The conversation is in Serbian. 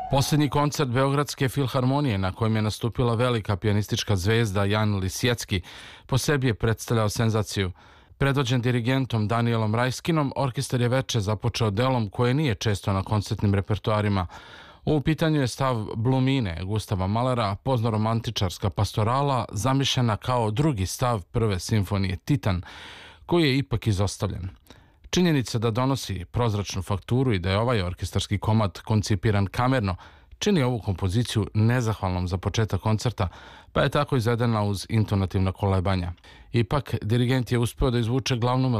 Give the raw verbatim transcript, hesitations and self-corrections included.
Posljednji koncert Beogradske filharmonije na kojem je nastupila velika pijanistička zvezda Jan Lisjecki po sebi je predstavljao senzaciju. Predvođen dirigentom Danielom Rajskinom, orkestar je veče započeo delom koje nije često na koncertnim repertoarima. U pitanju je stav Blumine Gustava Mahlera, poznoromantičarska pastorala zamišljena kao drugi stav prve simfonije Titan, koji je ipak izostavljen. Činjenica da donosi prozračnu fakturu i da je ovaj orkestarski komad koncipiran kamerno čini ovu kompoziciju nezahvalnom za početak koncerta, pa je tako izvedena uz intonativna kolebanja. Ipak, dirigent je uspeo da izvuče glavnu